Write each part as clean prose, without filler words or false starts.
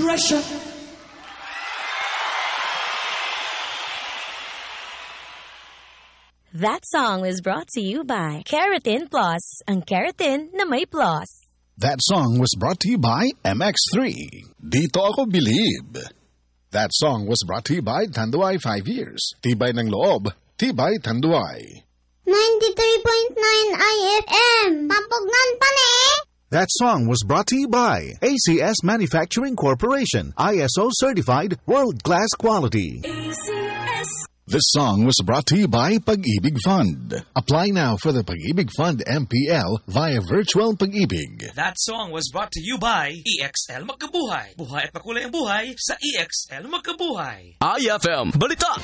pressure. That song was brought to you by Keratin Plus, ang keratin na may plus. That song was brought to you by MX3. Dito ako believe. That song was brought to you by Tanduay 5 years. Tibay ng loob, tibay Tanduay. 93.9 IFM. Pampugnan pa ni. That song was brought to you by ACS Manufacturing Corporation, ISO certified world-class quality. ACS. This song was brought to you by Pag-ibig Fund. Apply now for the Pag-ibig Fund MPL via Virtual Pag-ibig. That song was brought to you by EXL Magkabuhay. Buhay at makulay ang buhay sa EXL Magkabuhay. IFM Balita.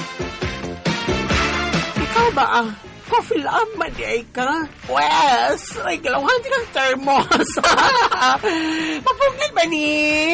Ikaw ba coffee love man ka? Wes, ay galawan din ang thermos. Mapuglit ba ni?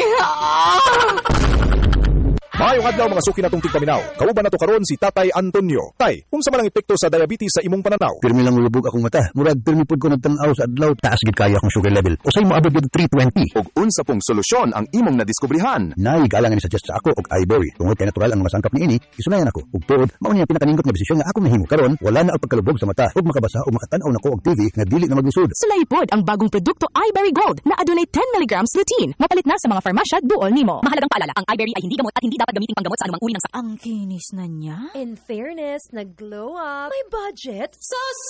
Maayong adlaw mga suki natong tigpaminaw. Kauban nato karon si Tatay Antonio. Tay, unsa man ang epekto sa diabetes sa imong pananaw? Pirmi lang ulubog akong mata. Murag pirmi pud ko nagtan-aw sa adlaw, taas gid kaya akong sugar level. Usay mo abot gid 320. Ug unsa pong solusyon ang imong nadiskubrihan? Nay galang ni suggest sa ako og iBerry. Tungod kay natural ang masangkap niini, isunayan ako. Ug tuod, mao niya pinakaningot nga desisyon nga ako mahimo karon, wala na ang pagkalubog sa mata ug makabasa ug makatan-aw nako og TV nga dili na maglisod. Sulaipod ang bagong produkto iBerry Gold na adunay 10 mg lutein. Mapalit na sa mga farmasya duol nimo. Mahalagang paalala, ang iBerry ay hindi gamot at hindi dapat gamiting panggamot sa anumang uri ng sakit. Ang kinis na niya. In fairness, nag-glow up. May budget. So